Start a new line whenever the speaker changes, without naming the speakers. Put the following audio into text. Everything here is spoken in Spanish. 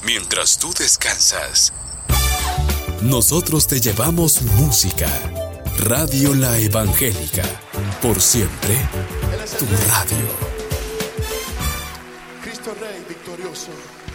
Mientras tú descansas, nosotros te llevamos música. Radio La Evangélica. Por siempre, tu radio.
Cristo Rey victorioso.